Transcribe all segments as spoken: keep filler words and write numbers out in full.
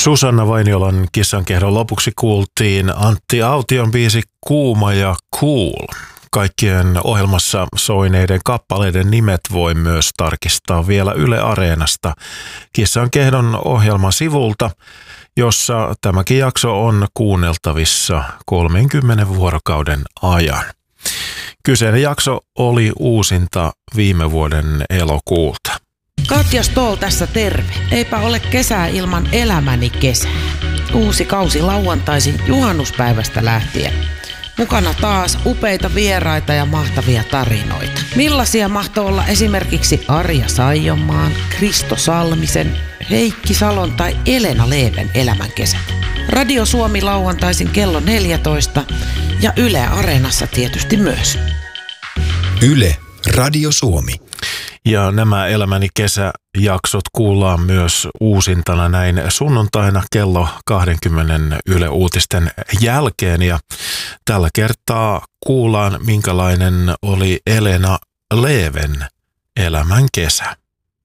Susanna Vainiolan Kissankehdon lopuksi kuultiin Antti Aution biisi Kuuma ja Cool. Kaikkien ohjelmassa soineiden kappaleiden nimet voi myös tarkistaa vielä Yle Areenasta Kissankehdon ohjelman sivulta, jossa tämäkin jakso on kuunneltavissa kolmenkymmenen vuorokauden ajan. Kyseinen jakso oli uusinta viime vuoden elokuulta. Katja Stoll tässä terve. Eipä ole kesää ilman elämäni kesää. Uusi kausi lauantaisin juhannuspäivästä lähtien. Mukana taas upeita vieraita ja mahtavia tarinoita. Millaisia mahtoi olla esimerkiksi Arja Saijonmaan, Kristo Salmisen, Heikki Salon tai Elena Leven elämänkesät. Radio Suomi lauantaisin kello neljätoista ja Yle Areenassa tietysti myös. Yle Radio Suomi. Ja nämä Elämäni kesäjaksot kuullaan myös uusintana näin sunnuntaina kello kaksikymmentä Yle Uutisten jälkeen. Ja tällä kertaa kuullaan, minkälainen oli Elena Leven elämän kesä.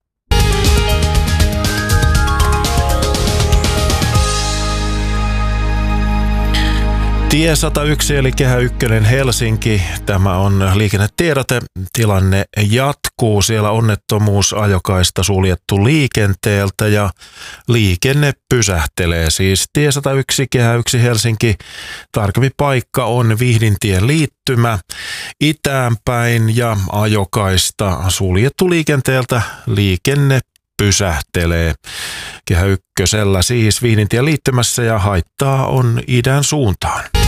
Tie sata yksi eli Kehä ykkönen Helsinki. Tämä on liikennetiedote. Tilanne jatkuu. Siellä onnettomuusajokaista suljettu liikenteeltä ja liikenne pysähtelee. Siis Tie sata yksi Kehä yksi Helsinki. Tarkempi paikka on Vihdintien liittymä itäänpäin ja ajokaista suljettu liikenteeltä. Liikenne pysähtelee. Kehä ykkösellä siis Vihdintien liittymässä ja haittaa on idän suuntaan.